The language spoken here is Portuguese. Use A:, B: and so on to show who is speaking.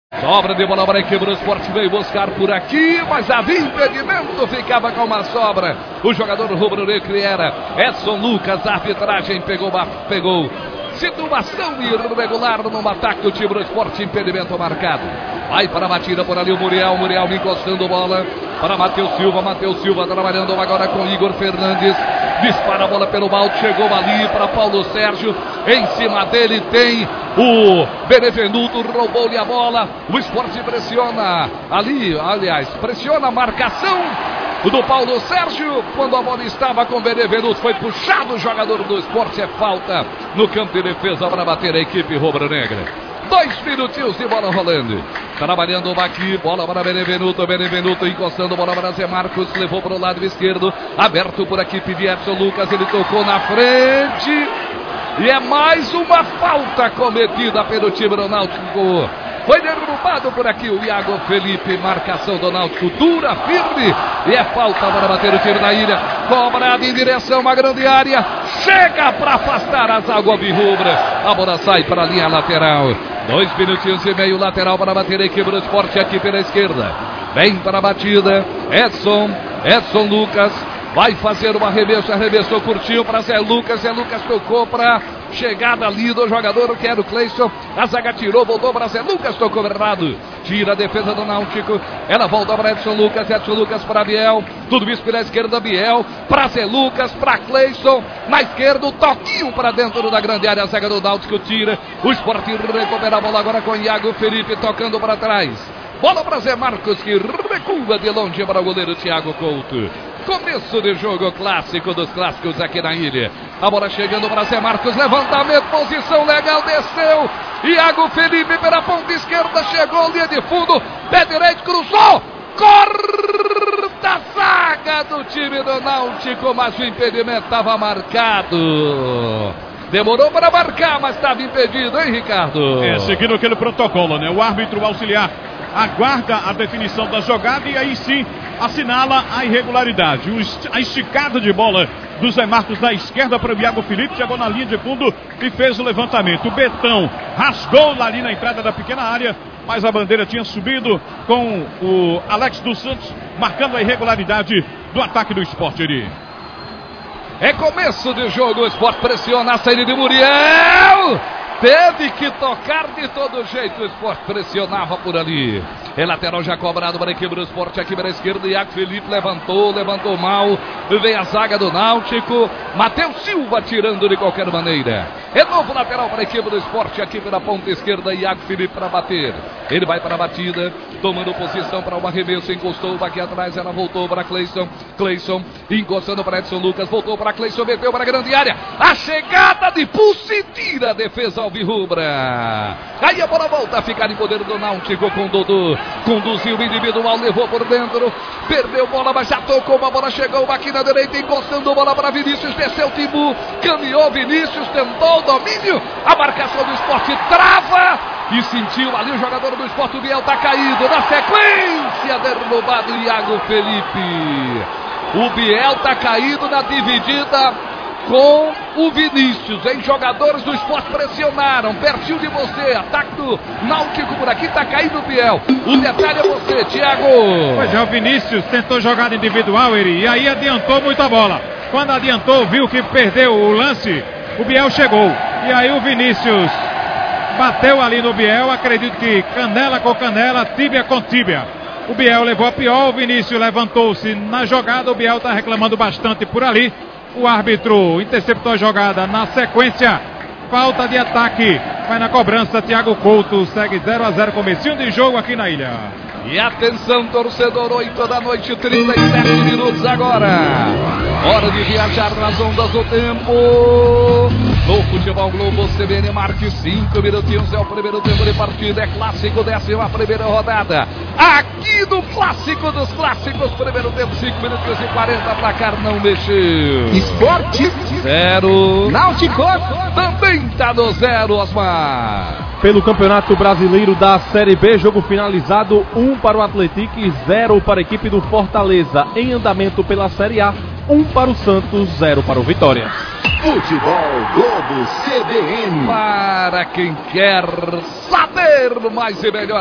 A: Sobra de bola para a equipe do Sport, veio buscar por aqui, mas havia impedimento, ficava com uma sobra. O jogador rubro-negro era Edson Lucas, a arbitragem pegou. Situação irregular no ataque do time do Sport, impedimento marcado. Vai para a batida por ali o Muriel encostando bola para Matheus Silva trabalhando agora com Igor Fernandes. Dispara a bola pelo balde, chegou ali para Paulo Sérgio. Em cima dele tem o Benevenuto, roubou-lhe a bola. O Sport pressiona ali, pressiona a marcação do Paulo Sérgio. Quando a bola estava com o Benevenuto, foi puxado o jogador do Sport. É falta no campo de defesa para bater a equipe rubro-negra. 2 minutinhos de bola rolando. Trabalhando aqui, bola para Benevenuto encostando, bola para Zé Marcos, levou para o lado esquerdo, aberto por aqui, de Edson Lucas, ele tocou na frente. E é mais uma falta cometida pelo time do Náutico. Foi derrubado por aqui o Iago Felipe, marcação do Náutico, dura, firme. E é falta para bater o time da ilha. Cobrada em direção à grande área. Chega para afastar as águas rubras. A bola sai para a linha lateral. 2 minutinhos e meio, lateral para bater a equipe do Sport aqui pela esquerda. Vem para a batida. Edson Lucas. Vai fazer uma arremessou curtinho para Zé Lucas tocou para chegada ali do jogador que era o Cleison. A zaga tirou, voltou para Zé Lucas, tocou errado. Tira a defesa do Náutico. Ela volta para Edson Lucas para Biel. Tudo isso pela esquerda, Biel para Zé Lucas, para Cleison. Na esquerda, o toquinho para dentro da grande área. A zaga do Náutico tira. O Sport recupera a bola agora com Iago Felipe tocando para trás. Bola para Zé Marcos, que recua de longe para o goleiro Thiago Couto. Começo de jogo clássico dos clássicos aqui na ilha. A bola chegando para Zé Marcos, levantamento, posição legal, desceu. Iago Felipe pela ponta esquerda, chegou, linha de fundo, pé direito, cruzou. Corta a zaga do time do Náutico, mas o impedimento estava marcado. Demorou para marcar, mas estava impedido, hein, Ricardo?
B: Seguindo aquele protocolo, né? O árbitro auxiliar aguarda a definição da jogada e aí sim assinala a irregularidade. A esticada de bola do Zé Marcos da esquerda para o Iago Felipe, chegou na linha de fundo e fez o levantamento. O Betão rasgou lá ali na entrada da pequena área, mas a bandeira tinha subido com o Alex dos Santos marcando a irregularidade do ataque do Sport.
A: É começo de jogo, o Sport pressiona a saída de Muriel. Teve que tocar de todo jeito, o Sport pressionava por ali. É lateral já cobrado para a equipe do Sport aqui pela esquerda. Iago Felipe levantou mal. Vem a zaga do Náutico. Matheus Silva tirando de qualquer maneira. É novo lateral para a equipe do Sport aqui pela ponta esquerda. Iago Felipe para bater. Ele vai para a batida, tomando posição para o arremesso. Encostou aqui atrás, ela voltou para Cleison. Encostando para Edson Lucas. Voltou para Cleison, meteu para a grande área. A chegada de pulso e tira a defesa alvirrubra. Aí a bola volta a ficar em poder do Náutico com Dodô. Conduziu o individual, levou por dentro. Perdeu bola, mas já tocou uma bola. Chegou aqui na direita, encostando bola para Vinícius. Desceu Tibu, caminhou Vinícius, tentou o domínio. A marcação do Sport trava. E sentiu ali o jogador do Sport, o Biel está caído. Na sequência, derrubado Iago Felipe. O Biel está caído na dividida com o Vinícius, hein? Jogadores do Sport pressionaram, pertinho de você, ataque do Náutico por aqui, tá caindo o Biel. O detalhe é você, Thiago.
C: Pois é, o Vinícius tentou jogada individual, e aí adiantou muito a bola. Quando adiantou, viu que perdeu o lance, o Biel chegou. E aí o Vinícius bateu ali no Biel, acredito que canela com canela, tíbia com tíbia. O Biel levou a pior, o Vinícius levantou-se na jogada, o Biel tá reclamando bastante por ali. O árbitro interceptou a jogada na sequência. Falta de ataque. Vai na cobrança, Thiago Couto. Segue 0-0, comecinho de jogo aqui na ilha.
A: E atenção, torcedor, 8 da noite, 37 minutos agora. Hora de viajar nas ondas do tempo. No Futebol Globo CBN, marque 5 minutinhos. É o primeiro tempo de partida. É clássico, 11ª rodada. Aqui no clássico dos clássicos, primeiro tempo, 5 minutos e 40. Placar não mexeu.
D: Esporte
A: 0.
D: Náutico
A: também tá no 0, Osmar.
E: Pelo Campeonato Brasileiro da Série B, jogo finalizado, 1 para o Atlético e 0 para a equipe do Fortaleza. Em andamento pela Série A, 1 para o Santos, 0 para o Vitória.
D: Futebol Globo CBN.
A: Para quem quer saber mais e melhor